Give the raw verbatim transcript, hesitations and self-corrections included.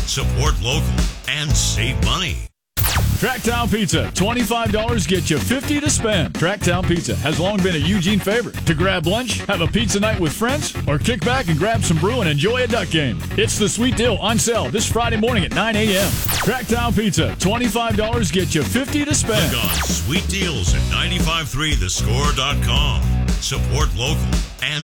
support local, and save money. Tracktown Pizza, twenty-five dollars gets you fifty dollars to spend. Tracktown Pizza has long been a Eugene favorite. To grab lunch, have a pizza night with friends, or kick back and grab some brew and enjoy a duck game. It's the sweet deal on sale this Friday morning at nine a.m. Tracktown Pizza, twenty-five dollars gets you fifty dollars to spend. Click on Sweet Deals at nine five three the score dot com. Support local and